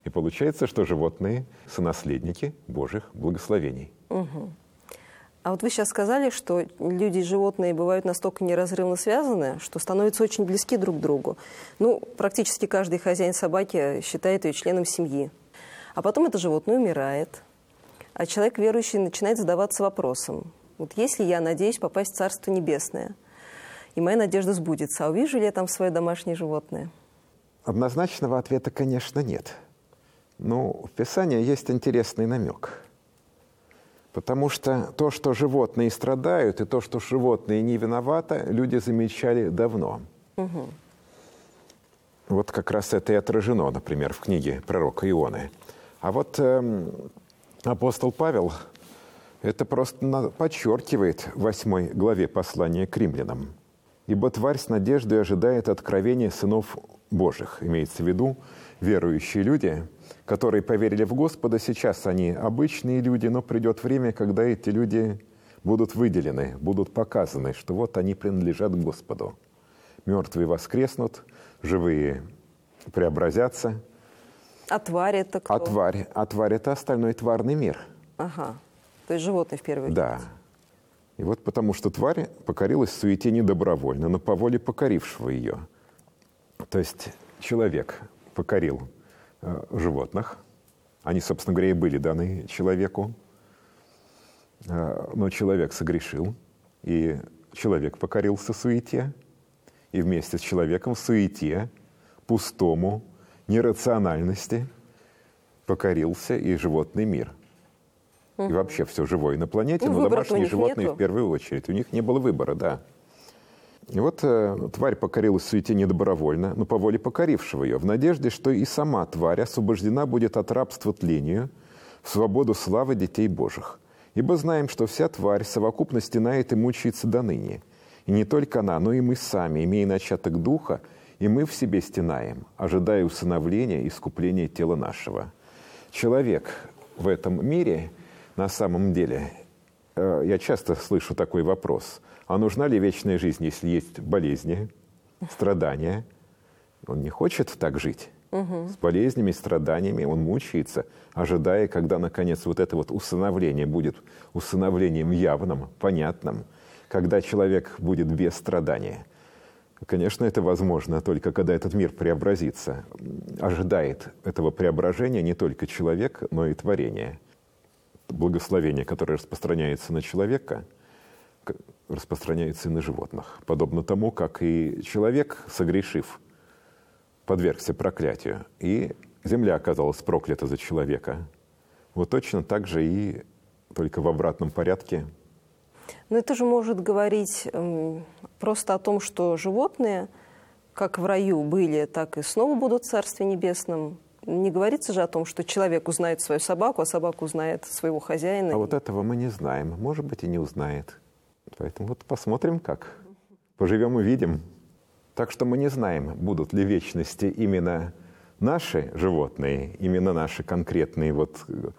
И получается, что животные – сонаследники Божьих благословений. А вот вы сейчас сказали, что люди и животные бывают настолько неразрывно связаны, что становятся очень близки друг к другу. Ну, практически каждый хозяин собаки считает ее членом семьи. А потом это животное умирает. А человек верующий начинает задаваться вопросом. Вот если я надеюсь попасть в Царство Небесное, и моя надежда сбудется, а увижу ли я там свое домашнее животное? Однозначного ответа, конечно, нет. Но в Писании есть интересный намек. Потому что то, что животные страдают, и то, что животные не виноваты, люди замечали давно. Вот как раз это и отражено, например, в книге пророка Ионы. А вот апостол Павел это просто подчеркивает в 8 главе послания к римлянам. «Ибо тварь с надеждой ожидает откровения сынов Божьих». Имеется в виду верующие люди, которые поверили в Господа. Сейчас они обычные люди, но придет время, когда эти люди будут выделены, будут показаны, что вот они принадлежат Господу. Мертвые воскреснут, живые преобразятся. А тварь это кто? А тварь это остальной тварный мир. Ага. То есть животные в первую очередь. Да. И вот потому что тварь покорилась суете не добровольно, но по воле покорившего ее. То есть человек покорил животных. Они, собственно говоря, и были даны человеку. Но человек согрешил, и человек покорился суете. И вместе с человеком в суете, пустому, нерациональности покорился и животный мир. И вообще все живое на планете, но домашние животные в первую очередь. У них не было выбора, да. И вот тварь покорилась суете недобровольно, но по воле покорившего ее, в надежде, что и сама тварь освобождена будет от рабства тлению в свободу славы детей Божьих. Ибо знаем, что вся тварь совокупно стенает и мучается доныне. И не только она, но и мы сами, имея начаток духа, и мы в себе стенаем, ожидая усыновления и искупления тела нашего. Человек в этом мире, на самом деле, я часто слышу такой вопрос: а нужна ли вечная жизнь, если есть болезни, страдания? Он не хочет так жить. С болезнями, страданиями он мучается, ожидая, когда, наконец, вот это вот усыновление будет усыновлением явным, понятным, когда человек будет без страдания. Конечно, это возможно только когда этот мир преобразится. Ожидает этого преображения не только человек, но и творение. Благословение, которое распространяется на человека, распространяется и на животных. Подобно тому, как и человек, согрешив, подвергся проклятию, и земля оказалась проклята за человека. Вот точно так же и только в обратном порядке. Но это же может говорить просто о том, что животные, как в раю были, так и снова будут в Царстве Небесном. Не говорится же о том, что человек узнает свою собаку, а собака узнает своего хозяина. А вот этого мы не знаем. Может быть, и не узнает. Поэтому вот посмотрим как. Поживем и видим. Так что мы не знаем, будут ли в вечности именно наши животные, именно наши конкретные, вот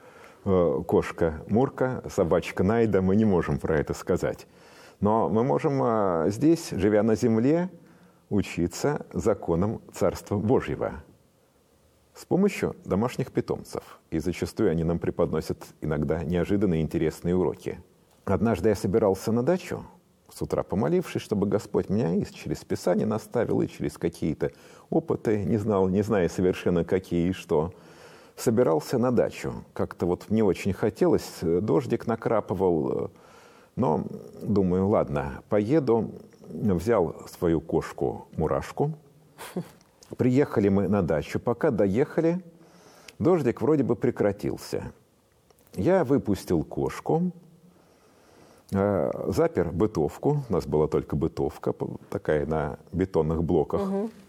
кошка Мурка, собачка Найда, мы не можем про это сказать. Но мы можем здесь, живя на земле, учиться законам Царства Божьего с помощью домашних питомцев. И зачастую они нам преподносят иногда неожиданные интересные уроки. Однажды я собирался на дачу, с утра помолившись, чтобы Господь меня и через Писание наставил, и через какие-то опыты, не зная совершенно какие и что. Собирался на дачу. Как-то вот мне очень хотелось, дождик накрапывал, но думаю, ладно, поеду. Взял свою кошку Мурашку. Приехали мы на дачу. Пока доехали, дождик вроде бы прекратился. Я выпустил кошку, запер бытовку. У нас была только бытовка, такая на бетонных блоках.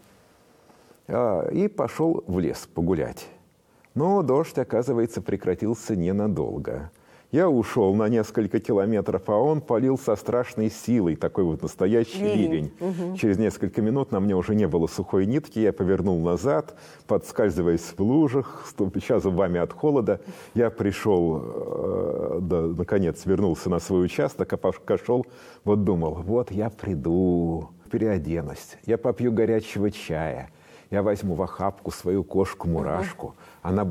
И пошел в лес погулять. Но дождь, оказывается, прекратился ненадолго. Я ушел на несколько километров, а он полил со страшной силой, такой вот настоящий ливень. Через несколько минут на мне уже не было сухой нитки, я повернул назад, подскальзываясь в лужах, стуча зубами от холода. Я пришел, наконец, вернулся на свой участок, а пока шел, вот думал, вот я приду, переоденусь, я попью горячего чая, я возьму в охапку свою кошку-мурашку, она